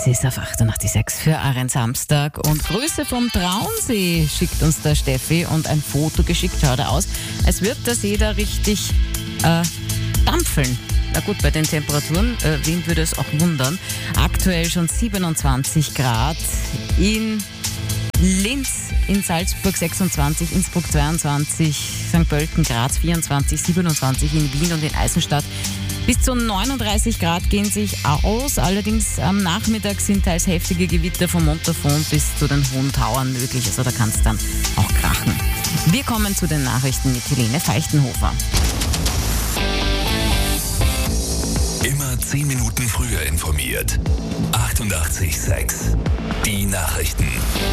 Es ist auf 88.6 für einen Samstag und Grüße vom Traunsee schickt uns der Steffi und ein Foto geschickt. Schaut aus, als würde der See da richtig dampfeln. Na gut, bei den Temperaturen, wen würde es auch wundern. Aktuell schon 27 Grad in Linz, in Salzburg 26, Innsbruck 22, St. Pölten, Graz 24, 27 in Wien und in Eisenstadt. Bis zu 39 Grad gehen sich aus, allerdings am Nachmittag sind teils heftige Gewitter vom Montafon bis zu den Hohen Tauern möglich, also da kann es dann auch krachen. Wir kommen zu den Nachrichten mit Helene Feichtenhofer. Immer 10 Minuten früher informiert. 88.6 Die Nachrichten.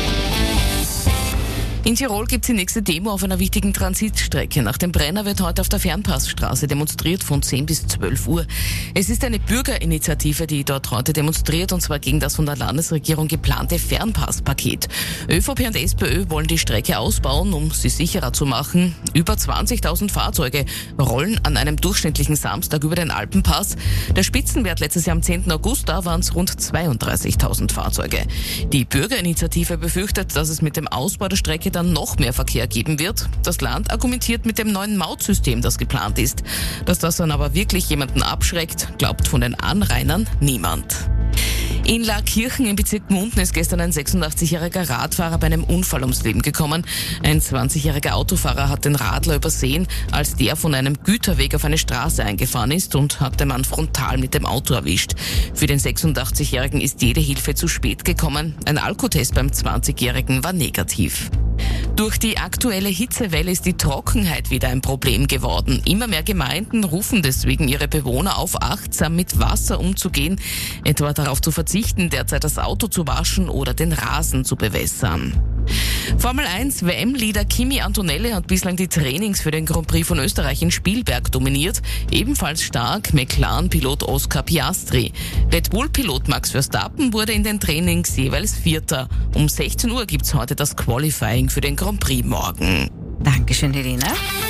In Tirol gibt es die nächste Demo auf einer wichtigen Transitstrecke. Nach dem Brenner wird heute auf der Fernpassstraße demonstriert von 10 bis 12 Uhr. Es ist eine Bürgerinitiative, die dort heute demonstriert, und zwar gegen das von der Landesregierung geplante Fernpasspaket. ÖVP und SPÖ wollen die Strecke ausbauen, um sie sicherer zu machen. Über 20.000 Fahrzeuge rollen an einem durchschnittlichen Samstag über den Alpenpass. Der Spitzenwert letztes Jahr am 10. August, da waren es rund 32.000 Fahrzeuge. Die Bürgerinitiative befürchtet, dass es mit dem Ausbau der Strecke dann noch mehr Verkehr geben wird. Das Land argumentiert mit dem neuen Mautsystem, das geplant ist. Dass das dann aber wirklich jemanden abschreckt, glaubt von den Anrainern niemand. In Laakirchen im Bezirk Munden ist gestern ein 86-jähriger Radfahrer bei einem Unfall ums Leben gekommen. Ein 20-jähriger Autofahrer hat den Radler übersehen, als der von einem Güterweg auf eine Straße eingefahren ist, und hat den Mann frontal mit dem Auto erwischt. Für den 86-jährigen ist jede Hilfe zu spät gekommen. Ein Alkotest beim 20-jährigen war negativ. Durch die aktuelle Hitzewelle ist die Trockenheit wieder ein Problem geworden. Immer mehr Gemeinden rufen deswegen ihre Bewohner auf, achtsam mit Wasser umzugehen, etwa darauf zu verzichten, derzeit das Auto zu waschen oder den Rasen zu bewässern. Formel 1 WM-Leader Kimi Antonelli hat bislang die Trainings für den Grand Prix von Österreich in Spielberg dominiert. Ebenfalls stark McLaren-Pilot Oscar Piastri. Red Bull-Pilot Max Verstappen wurde in den Trainings jeweils Vierter. Um 16 Uhr gibt's heute das Qualifying für den Grand Prix morgen. Dankeschön, Helene.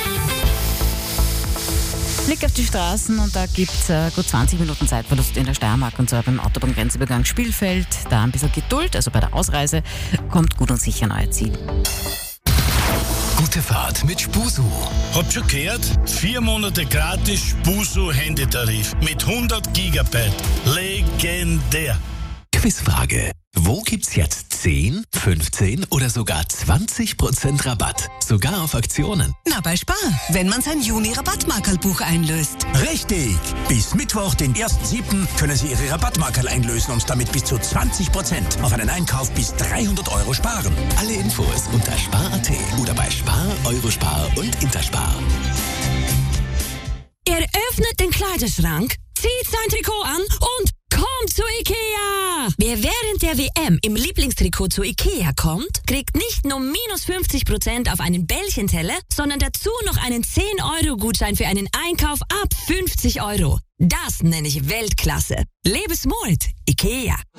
Blick auf die Straßen, und da gibt es gut 20 Minuten Zeitverlust in der Steiermark, und zwar beim Autobahngrenzübergang Spielfeld. Da ein bisschen Geduld, also bei der Ausreise, kommt gut und sicher an euer Ziel. Gute Fahrt mit Spusu. Habt schon gehört? 4 Monate gratis Spusu-Handytarif mit 100 Gigabyte. Legendär. Quizfrage. Wo gibt's jetzt 10, 15 oder sogar 20% Rabatt? Sogar auf Aktionen. Na, bei Spar, wenn man sein Juni-Rabattmarkerlbuch einlöst. Richtig! Bis Mittwoch, den 1.7. können Sie Ihre Rabattmarkerl einlösen und damit bis zu 20% auf einen Einkauf bis 300 € sparen. Alle Infos unter spar.at oder bei Spar, Eurospar und Interspar. Er öffnet den Kleiderschrank, zieht sein Trikot an und kommt zu Ikea! Wer während der WM im Lieblingstrikot zu Ikea kommt, kriegt nicht nur minus 50% auf einen Bällchenteller, sondern dazu noch einen 10-Euro-Gutschein für einen Einkauf ab 50 €. Das nenne ich Weltklasse. Lebe smart, Ikea.